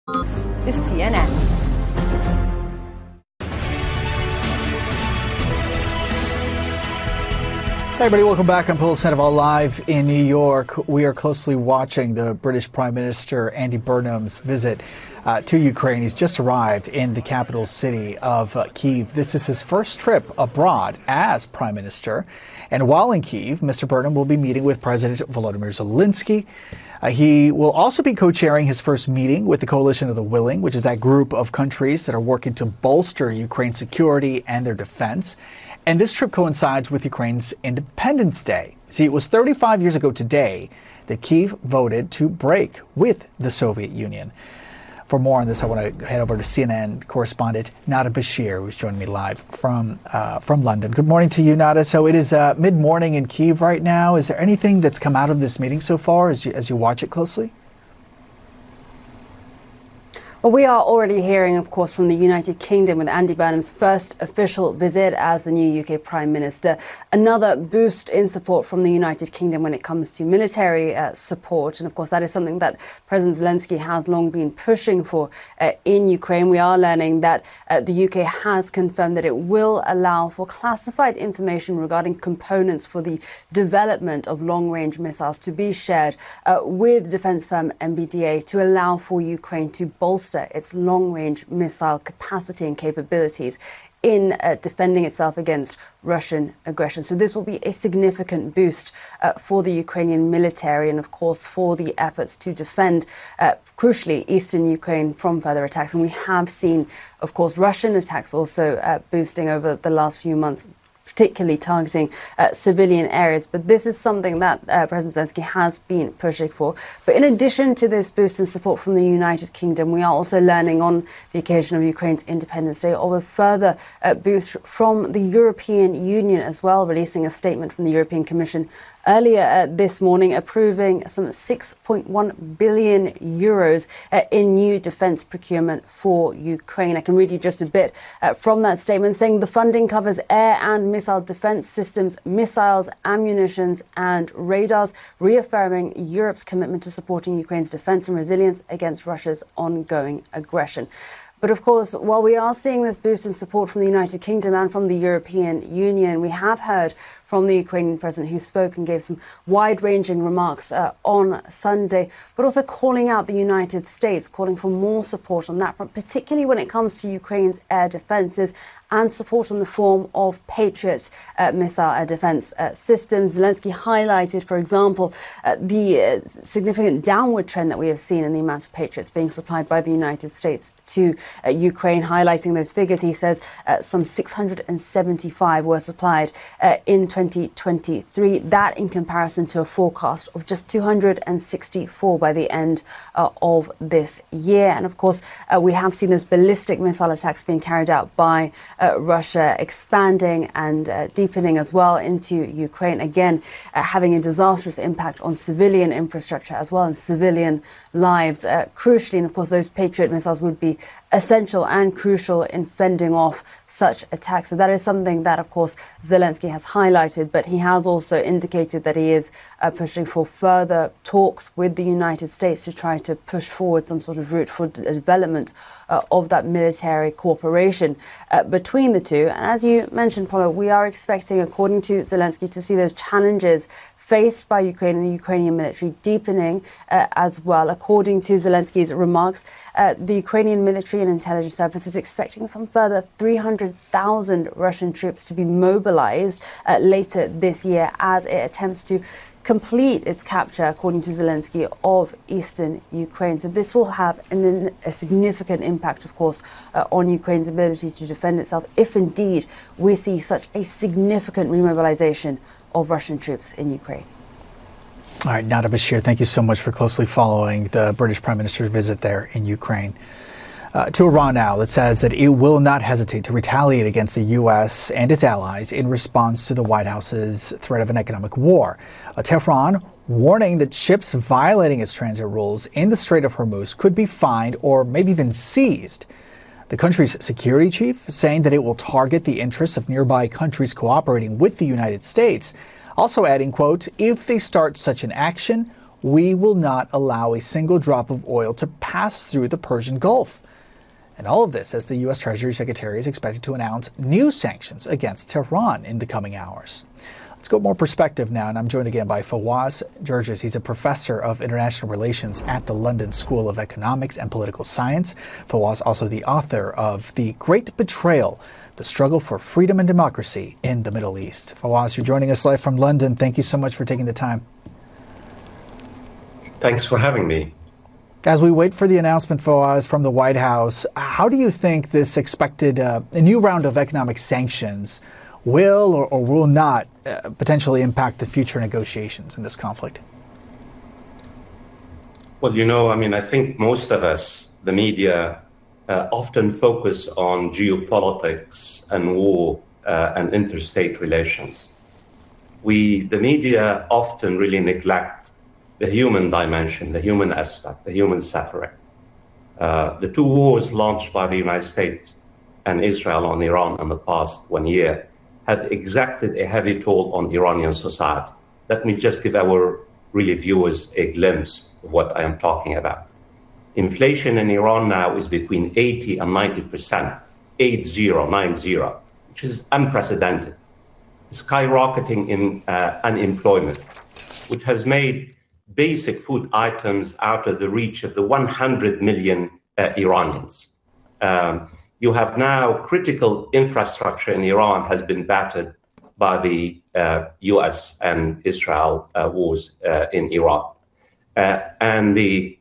is CNN. Hey everybody, welcome back. I'm Paul Sandoval live in New York. We are closely watching the British Prime Minister Andy Burnham's visit to Ukraine. He's just arrived in the capital city of Kyiv. This is his first trip abroad as Prime Minister. And while in Kyiv, Mr. Burnham will be meeting with President Volodymyr Zelensky. He will also be co-chairing his first meeting with the Coalition of the Willing, which is that group of countries that are working to bolster Ukraine's security and their defense. And this trip coincides with Ukraine's Independence Day. See, it was 35 years ago today that Kyiv voted to break with the Soviet Union. For more on this, I want to head over to CNN correspondent Nada Bashir, who's joining me live from London. Good morning to you, Nada. So it is mid-morning in Kyiv right now. Is there anything that's come out of this meeting so far as you watch it closely? Well, we are already hearing, of course, from the United Kingdom with Andy Burnham's first official visit as the new UK Prime Minister. Another boost in support from the United Kingdom when it comes to military support. And, of course, that is something that President Zelensky has long been pushing for in Ukraine. We are learning that the UK has confirmed that it will allow for classified information regarding components for the development of long-range missiles to be shared with defense firm MBDA to allow for Ukraine to bolster its long-range missile capacity and capabilities in defending itself against Russian aggression. So this will be a significant boost for the Ukrainian military and, of course, for the efforts to defend, crucially, eastern Ukraine from further attacks. And we have seen, of course, Russian attacks also boosting over the last few months, particularly targeting civilian areas. But this is something that President Zelensky has been pushing for. But in addition to this boost in support from the United Kingdom, we are also learning on the occasion of Ukraine's Independence Day of a further boost from the European Union as well, releasing a statement from the European Commission earlier this morning approving some 6.1 billion euros in new defence procurement for Ukraine. I can read you just a bit from that statement, saying the funding covers air and missile defence systems, missiles, ammunitions and radars, reaffirming Europe's commitment to supporting Ukraine's defence and resilience against Russia's ongoing aggression. But of course, while we are seeing this boost in support from the United Kingdom and from the European Union, we have heard from the Ukrainian president, who spoke and gave some wide-ranging remarks on Sunday, but also calling out the United States, calling for more support on that front, particularly when it comes to Ukraine's air defences and support in the form of Patriot missile air defence systems. Zelensky highlighted, for example, the significant downward trend that we have seen in the amount of Patriots being supplied by the United States to Ukraine. Highlighting those figures, he says some 675 were supplied in 2023. That in comparison to a forecast of just 264 by the end of this year. And of course, we have seen those ballistic missile attacks being carried out by Russia, expanding and deepening as well into Ukraine, again having a disastrous impact on civilian infrastructure as well and civilian lives. Crucially, and of course those Patriot missiles would be essential and crucial in fending off such attacks. So that is something that, of course, Zelensky has highlighted, but he has also indicated that he is pushing for further talks with the United States to try to push forward some sort of route for the development of that military cooperation between the two. And as you mentioned, Paulo, we are expecting, according to Zelensky, to see those challenges faced by Ukraine and the Ukrainian military deepening as well. According to Zelensky's remarks, the Ukrainian military and intelligence service is expecting some further 300,000 Russian troops to be mobilized later this year as it attempts to complete its capture, according to Zelensky, of eastern Ukraine. So this will have a significant impact, of course, on Ukraine's ability to defend itself if indeed we see such a significant remobilization of Russian troops in Ukraine. All right, Nada Bashir, thank you so much for closely following the British Prime Minister's visit there in Ukraine. To Iran now, that says that it will not hesitate to retaliate against the U.S. and its allies in response to the White House's threat of an economic war. Tehran warning that ships violating its transit rules in the Strait of Hormuz could be fined or maybe even seized. The country's security chief saying that it will target the interests of nearby countries cooperating with the United States, also adding, quote, if they start such an action, we will not allow a single drop of oil to pass through the Persian Gulf. And all of this as the U.S. Treasury Secretary is expected to announce new sanctions against Tehran in the coming hours. Let's go more perspective now, and I'm joined again by Fawaz Gerges. He's a professor of international relations at the London School of Economics and Political Science. Fawaz, also the author of The Great Betrayal, The Struggle for Freedom and Democracy in the Middle East. Fawaz, you're joining us live from London. Thank you so much for taking the time. Thanks for having me. As we wait for the announcement, Fawaz, from the White House, how do you think this expected a new round of economic sanctions will or will not potentially impact the future negotiations in this conflict? Well, I think most of us, the media, often focus on geopolitics and war and interstate relations. The media often really neglect the human dimension, the human aspect, the human suffering. The two wars launched by the United States and Israel on Iran in the past 1 year have exacted a heavy toll on Iranian society. Let me just give our viewers a glimpse of what I am talking about. Inflation in Iran now is between 80 and 90%, 90, which is unprecedented. Skyrocketing in unemployment, which has made basic food items out of the reach of the 100 million Iranians. You have now critical infrastructure in Iran has been battered by the US and Israel wars in Iraq. And the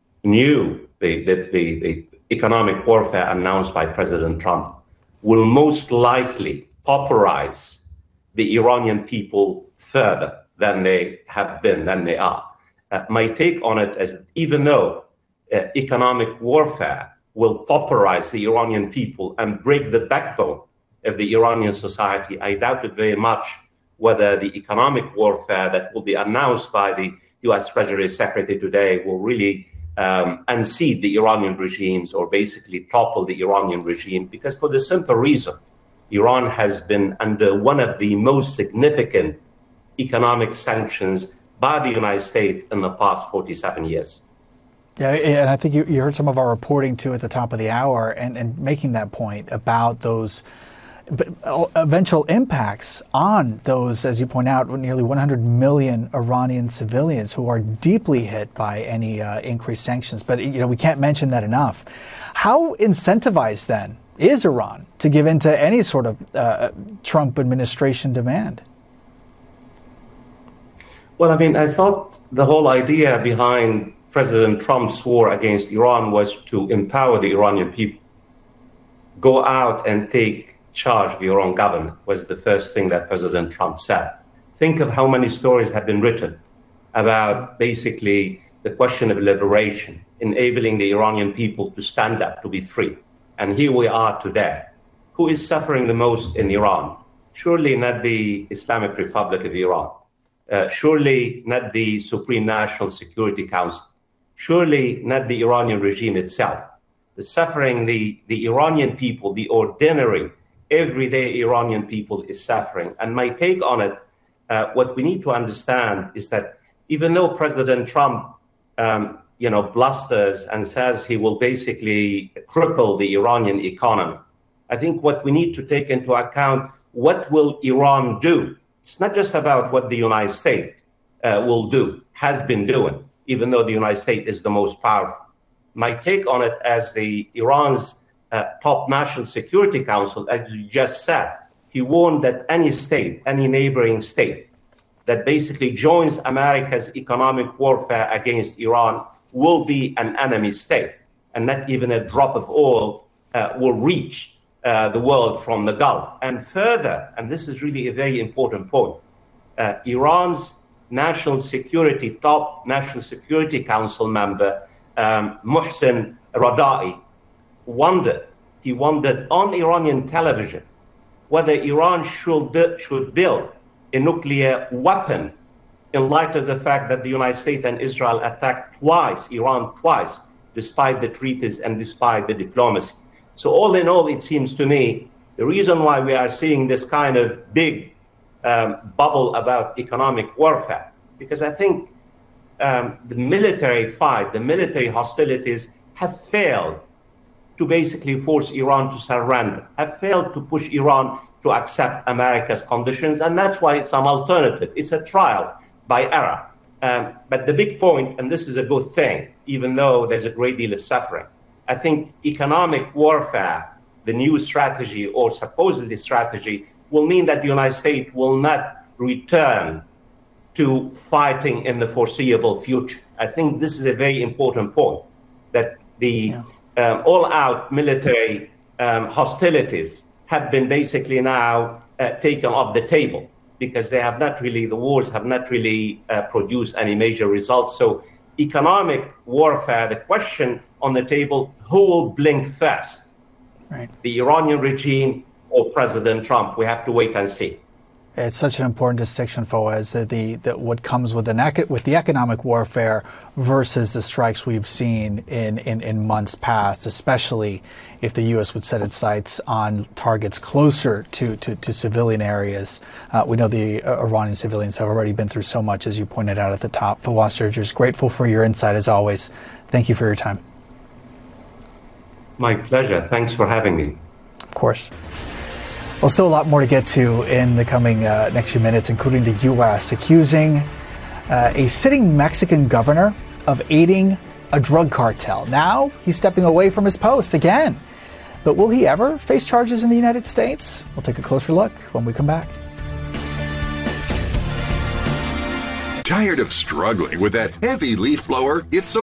economic warfare announced by President Trump will most likely pauperize the Iranian people further than they have been, than they are. My take on it is even though economic warfare will pauperize the Iranian people and break the backbone of the Iranian society, I doubt it very much whether the economic warfare that will be announced by the US Treasury Secretary today will really unseat the Iranian regimes or basically topple the Iranian regime, because for the simple reason, Iran has been under one of the most significant economic sanctions by the United States in the past 47 years. Yeah, and I think you heard some of our reporting too at the top of the hour and making that point about those eventual impacts on those, as you point out, nearly 100 million Iranian civilians who are deeply hit by any increased sanctions. But, we can't mention that enough. How incentivized then is Iran to give in to any sort of Trump administration demand? Well, I thought the whole idea behind President Trump's war against Iran was to empower the Iranian people. Go out and take charge of your own government was the first thing that President Trump said. Think of how many stories have been written about basically the question of liberation, enabling the Iranian people to stand up, to be free. And here we are today. Who is suffering the most in Iran? Surely not the Islamic Republic of Iran. Surely not the Supreme National Security Council. Surely not the Iranian regime itself. The suffering, the Iranian people, the ordinary, everyday Iranian people is suffering. And my take on it, what we need to understand is that even though President Trump, blusters and says he will basically cripple the Iranian economy, I think what we need to take into account, what will Iran do? It's not just about what the United States will do, has been doing, even though the United States is the most powerful. My take on it as the Iran's top National Security Council, as you just said, he warned that any state, any neighboring state that basically joins America's economic warfare against Iran will be an enemy state, and not even a drop of oil will reach the world from the Gulf. And further, and this is really a very important point, Iran's top National Security Council member, Mohsen Radai, wondered on Iranian television whether Iran should build a nuclear weapon in light of the fact that the United States and Israel attacked Iran twice, despite the treaties and despite the diplomacy. So all in all, it seems to me, the reason why we are seeing this kind of big bubble about economic warfare, because I think the military fight, the military hostilities have failed to basically force Iran to surrender, have failed to push Iran to accept America's conditions, and that's why it's an alternative. It's a trial by error. But the big point, and this is a good thing, even though there's a great deal of suffering, I think economic warfare, the new strategy or supposedly strategy, will mean that the United States will not return to fighting in the foreseeable future. I think this is a very important point, that the all-out military hostilities have been basically now taken off the table, because they have not really, the wars have not really produced any major results. So economic warfare, the question on the table, who will blink first? Right. The Iranian regime or President Trump? We have to wait and see. It's such an important distinction, Fawaz, that what comes with the economic warfare versus the strikes we've seen in months past, especially if the U.S. would set its sights on targets closer to civilian areas. We know the Iranian civilians have already been through so much, as you pointed out at the top. Fawaz Sturgis, grateful for your insight as always. Thank you for your time. My pleasure. Thanks for having me. Of course. Well, still a lot more to get to in the coming next few minutes, including the U.S. accusing a sitting Mexican governor of aiding a drug cartel. Now he's stepping away from his post again. But will he ever face charges in the United States? We'll take a closer look when we come back. Tired of struggling with that heavy leaf blower? It's